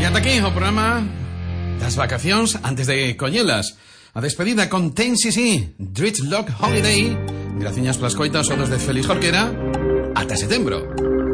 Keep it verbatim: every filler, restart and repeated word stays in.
ata aquí o programa das vacacións antes de collelas. A despedida con Ten C C, Dreadlock Holiday. Graciñas polas coitas, sonos de Félix Jorquera. Ata setembro.